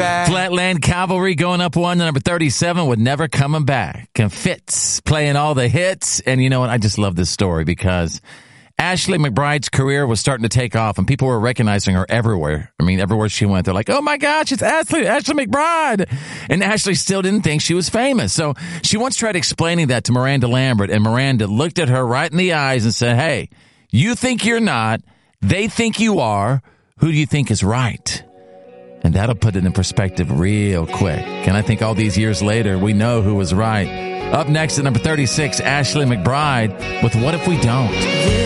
back. Flatland Cavalry going up one to number 37 with Never Coming Back. And Fitz playing all the hits. And you know what? I just love this story because Ashley McBryde's career was starting to take off and people were recognizing her everywhere. I mean, everywhere she went, they're like, oh my gosh, it's Ashley McBryde. And Ashley still didn't think she was famous. So she once tried explaining that to Miranda Lambert, and Miranda looked at her right in the eyes and said, hey, you think you're not, they think you are, who do you think is right? And that'll put it in perspective real quick. And I think all these years later, we know who was right. Up next at number 36, Ashley McBryde with What If We Don't?